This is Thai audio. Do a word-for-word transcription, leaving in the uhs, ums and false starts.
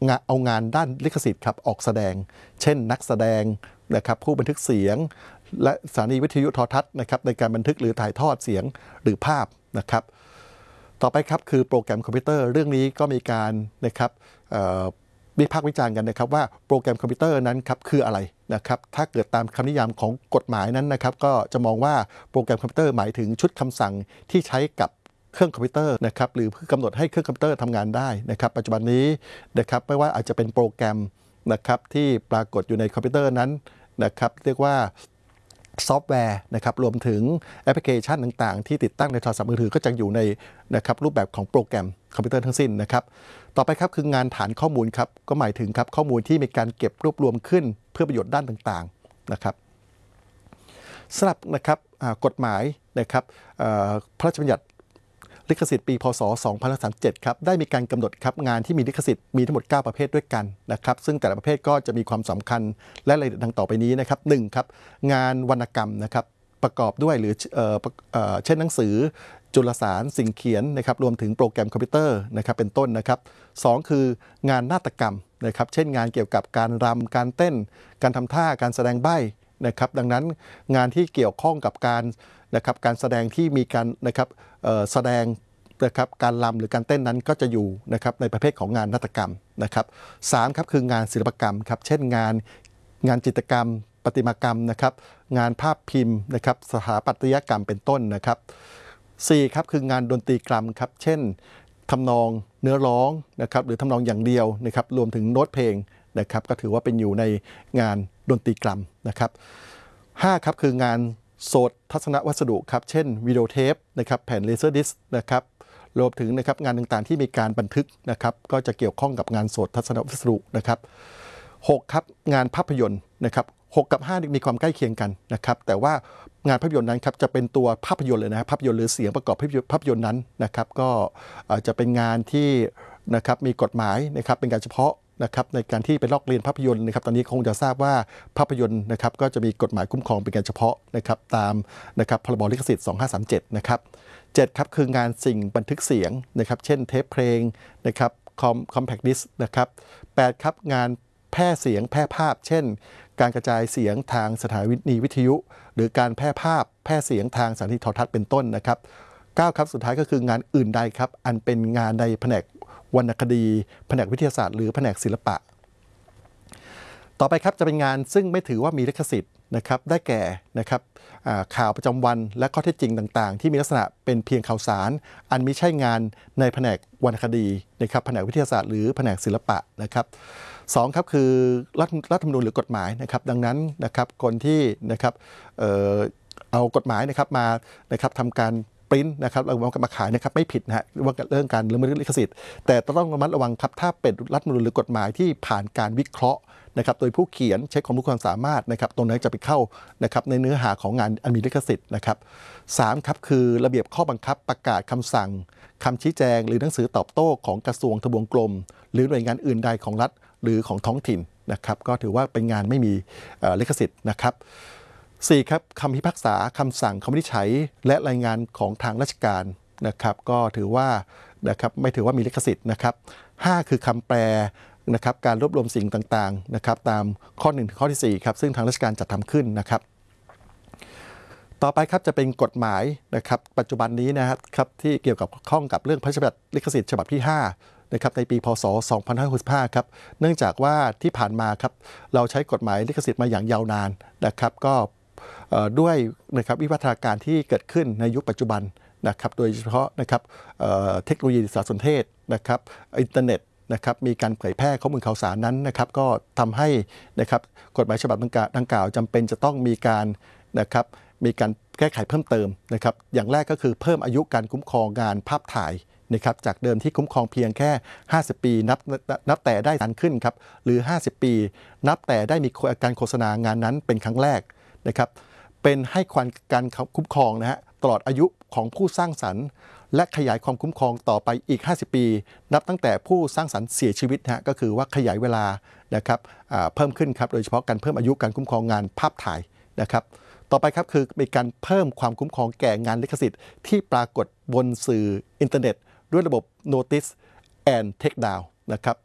งานเอางานด้านลิขสิทธิ์ครับออกแสดงเช่นนักแสดงนะครับผู้บันทึกเสียงและสถานีวิทยุโทรทัศน์นะครับในการบันทึกหรือถ่ายทอดเสียงหรือภาพนะครับต่อไปครับคือโปรแกรมคอมพิวเตอร์เรื่องนี้ก็มีการนะครับวิพากษ์วิจารณ์กันนะครับว่าโปรแกรมคอมพิวเตอร์นั้นครับคืออะไรนะครับถ้าเกิดตามคำนิยามของกฎหมายนั้นนะครับก็จะมองว่าโปรแกรมคอมพิวเตอร์หมายถึงชุดคำสั่งที่ใช้กับเครื่องคอมพิวเตอร์นะครับหรือเพื่อกำหนดให้เครื่องคอมพิวเตอร์ทำงานได้นะครับปัจจุบันนี้นะครับไม่ว่าอาจจะเป็นโปรแกรมนะครับที่ปรากฏอยู่ในคอมพิวเตอร์นั้นนะครับเรียกว่าซอฟต์แวร์นะครับรวมถึงแอปพลิเคชันต่างๆที่ติดตั้งในโทรศัพท์มือถือก็จะอยู่ในนะครับรูปแบบของโปรแกรมคอมพิวเตอร์ทั้งสิ้นนะครับต่อไปครับคืองานฐานข้อมูลครับก็หมายถึงครับข้อมูลที่มีการเก็บรวบรวมขึ้นเพื่อประโยชน์ด้านต่างๆนะครับสำหรับนะครับกฎหมายนะครับพระราชบัญญัติลิขสิทธิ์ปีพ.ศ. สองพันสามสิบเจ็ดครับได้มีการกำหนดครับงานที่มีลิขสิทธิ์มีทั้งหมดเก้าประเภทด้วยกันนะครับซึ่งแต่ละประเภทก็จะมีความสำคัญและรายละเอียดดังต่อไปนี้นะครับหนึ่งครับงานวรรณกรรมนะครับประกอบด้วยหรือเอ่อเอ่อเช่นหนังสือจุลสารสิ่งเขียนนะครับรวมถึงโปรแกรมคอมพิวเตอร์นะครับเป็นต้นนะครับสองคืองานนาฏกรรมนะครับเช่นงานเกี่ยวกับการรำการเต้นการทำท่าการแสดงใบ้นะครับดังนั้นงานที่เกี่ยวข้องกับการนะครับการแสดงที่มีการนะครับแสดงนะครับการรำหรือการเต้นนั้นก็จะอยู่นะครับในประเภทของงานนาฏกรรมนะครับสามครับคืองานศิลปกรรมครับเช่นงานงานจิตรกรรมประติมากรรมนะครับงานภาพพิมพ์นะครับสถาปัตยกรรมเป็นต้นนะครับสี่ครับคืองานดนตรีกรรมครับเช่นทำนองเนื้อร้องนะครับหรือทำนองอย่างเดียวนะครับรวมถึงโน้ตเพลงนะครับก็ถือว่าเป็นอยู่ในงานดนตรีกรรมนะครับห้าครับคืองานโสตทัศนวัสดุครับเช่นวิดีโอเทปนะครับแผ่นเลเซอร์ดิสก์นะครับรวมถึงนะครับงานต่างๆที่มีการบันทึกนะครับก็จะเกี่ยวข้องกับงานโสตทัศนวัสดุนะครับหกครับงานภาพยนตร์นะครับหกกับห้ามีความใกล้เคียงกันนะครับแต่ว่างานภาพยนตร์นั้นครับจะเป็นตัวภาพยนตร์เลยนะภาพยนตร์หรือเสียงประกอบภาพยนตร์นั้นนะครับก็จะเป็นงานที่นะครับมีกฎหมายนะครับเป็นการเฉพาะนะครับในการที่ไปลอกเรียนภาพยนตร์นะครับตอนนี้คงจะทราบว่าภาพยนตร์นะครับก็จะมีกฎหมายคุ้มครองเป็นการเฉพาะนะครับตามนะครับพรบลิขสิทธิ์สองพันห้าร้อยสามสิบเจ็ดนะครับเจ็ดครับคืองานสิ่งบันทึกเสียงนะครับเช่นเทปเพลงนะครับคอมคอมแพคดิสก์นะครับแปดครับงานแพร่เสียงแพร่ภาพเช่นการกระจายเสียงทางสถานีวิทยุหรือการแพร่ภาพแพร่เสียงทางสถานีโทรทัศน์เป็นต้นนะครับเก้าครับสุดท้ายก็คืองานอื่นใดครับอันเป็นงานในแผนกวรรณคดีแผนกวิทยาศาสตร์หรือแผนกศิลปะต่อไปครับจะเป็นงานซึ่งไม่ถือว่ามีลิขสิทธิ์นะครับได้แก่นะครับข่าวประจำวันและข้อเท็จจริงต่างๆที่มีลักษณะเป็นเพียงข่าวสารอันไม่ใช่งานในแผนกวรรณคดีนะครับแผนกวิทยาศาสตร์หรือแผนกศิลปะนะครับสองครับคือรัฐรัฐธรรมนูญหรือกฎหมายนะครับดังนั้นนะครับคนที่นะครับ เอ่อ เอากฎหมายนะครับมานะครับทำการปริ้นนะครับเราเอามาขายนะครับไม่ผิดนะฮะว่าเรื่องการละเมิดลิขสิทธิ์แต่ต้องระมัดระวังครับถ้าเป็นรัฐธรรมนูญหรือกฎหมายที่ผ่านการวิเคราะห์นะครับโดยผู้เขียนใช้ความรู้ความสามารถนะครับตรงนั้นจะไปเข้านะครับในเนื้อหาของงานอันมีลิขสิทธิ์นะครับสามครับคือระเบียบข้อบังคับประกาศคำสั่งคำชี้แจงหรือหนังสือตอบโต้ของกระทรวงทบวงกรมหรือหน่วยงานอื่นใดของรัฐหรือของท้องถิ่นนะครับก็ถือว่าเป็นงานไม่มีลิขสิทธิ์นะครับสี่ครับคำพิพากษาคำสั่งคำวินิจฉัยและรายงานของทางราชการนะครับก็ถือว่านะครับไม่ถือว่ามีลิขสิทธิ์นะครับห้าคือคำแปลนะครับการรวบรวมสิ่งต่างๆนะครับตามข้อหนึ่งถึงข้อที่สี่ครับซึ่งทางราชการจัดทำขึ้นนะครับต่อไปครับจะเป็นกฎหมายนะครับปัจจุบันนี้นะครับที่เกี่ยวกับข้องกับเรื่องพระราชบัญญัติลิขสิทธิ์ฉบับที่ห้านะครับในปีพ.ศ. สองพันห้าร้อยหกสิบห้าครับเนื่องจากว่าที่ผ่านมาครับเราใช้กฎหมายลิขสิทธิ์มาอย่างยาวนานนะครับก็ด้วยนะครับวิวัฒนาการที่เกิดขึ้นในยุคปัจจุบันนะครับโดยเฉพาะนะครับเทคโนโลยีสารสนเทศนะครับอินเทอร์เน็ตนะครับมีการเผยแพร่ข้อมูลข่าวสารนั้นนะครับก็ทำให้นะครับกฎหมายฉบับดังกล่าวจำเป็นจะต้องมีการนะครับมีการแก้ไขเพิ่มเติมนะครับอย่างแรกก็คือเพิ่มอายุการคุ้มครองงานภาพถ่ายนะครับจากเดิมที่คุ้มครองเพียงแค่ห้าสิบปีนับนับแต่ได้นานขึ้นครับหรือห้าสิบปีนับแต่ได้มีการโฆษณางานนั้นเป็นครั้งแรกนะครับเป็นให้ความการคุ้มครองนะฮะตลอดอายุของผู้สร้างสรรค์และขยายความคุ้มครองต่อไปอีกห้าสิบปีนับตั้งแต่ผู้สร้างสรรค์เสียชีวิตนะฮะก็คือว่าขยายเวลานะครับเพิ่มขึ้นครับโดยเฉพาะการเพิ่มอายุการคุ้มครองงานภาพถ่ายนะครับต่อไปครับคือมีการเพิ่มความคุ้มครองแก่งานลิขสิทธิ์ที่ปรากฏบนสื่ออินเทอร์เน็ตด้วยระบบ Notice and Take Down นะครับ